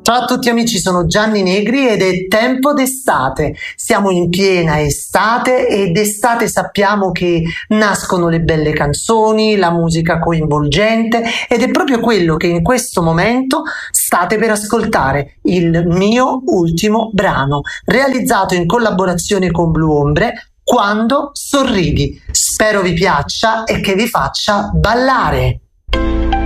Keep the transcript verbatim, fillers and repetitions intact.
Ciao a tutti amici, sono Gianni Negri ed è tempo d'estate. Siamo in piena estate e d'estate sappiamo che nascono le belle canzoni, la musica coinvolgente ed è proprio quello che in questo momento state per ascoltare, il mio ultimo brano, realizzato in collaborazione con Blu Ombre, Quando sorridi. Spero vi piaccia e che vi faccia ballare.